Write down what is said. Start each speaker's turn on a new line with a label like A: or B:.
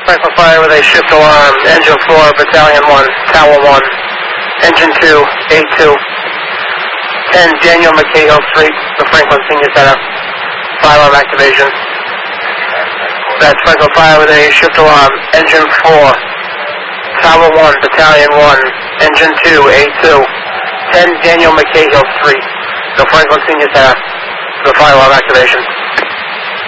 A: Franklin Fire with a shift alarm. Engine 4, Battalion 1, Tower 1. Engine 2, A2. 10, Daniel McCahill Street, the Franklin Senior Center. Fire alarm activation. That's Franklin Fire with a shift alarm. Engine 4, Tower 1, Battalion 1. Engine 2, A2. 10, Daniel McCahill Street, the Franklin Senior Center. The fire alarm activation.